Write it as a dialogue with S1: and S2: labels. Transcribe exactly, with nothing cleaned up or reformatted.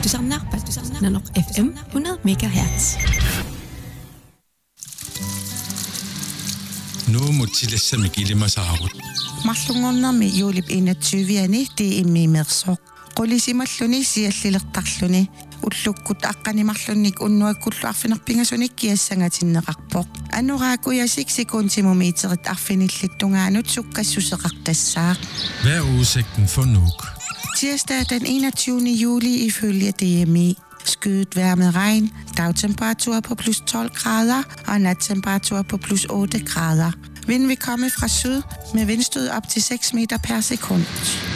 S1: Tusamnar Nanok F M hundrede megahertz.
S2: Nu må tillæsse mig gilde mig saarut.
S3: Mallungornermi juulip enogtyve-ani tiimmi mersoq. Qulisimalluni siallilertarluni ullukkut aqqanimarlunnik unnuakkullu arfinerpingasunik kiassangatinneqarpoq. Anuraakuyasik sekuntimumeterit arfinillittungaanut sukkassuseqartassaaq.
S2: Hvad er udsigten for Nuuk?
S3: Tirsdag den enogtyvende juli ifølge D M I. Skyet vejr med regn, dagtemperatur på plus tolv grader og nattemperatur på plus otte grader. Vind vil komme fra syd med vindstød op til seks meter per sekund.